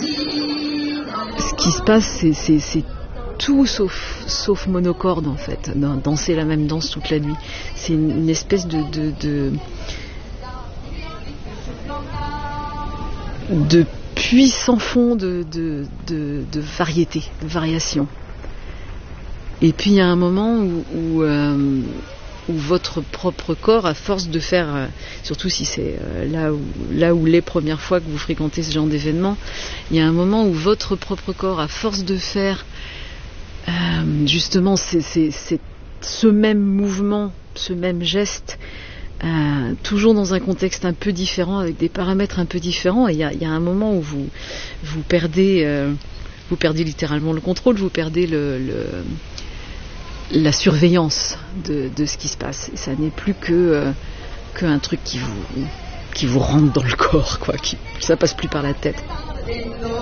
Ce qui se passe, c'est tout sauf monocorde en fait. Danser la même danse toute la nuit. C'est une espèce de puits sans fond de variété, de variation. Et puis il y a un moment où votre propre corps, à force de faire, surtout si c'est là où les premières fois que vous fréquentez ce genre d'événement, il y a un moment où votre propre corps, à force de faire justement ce même mouvement, ce même geste, toujours dans un contexte un peu différent, avec des paramètres un peu différents, et il y a un moment où vous perdez littéralement le contrôle, vous perdez la surveillance de ce qui se passe. Et ça n'est plus qu'un truc qui vous rentre dans le corps, quoi. Ça passe plus par la tête.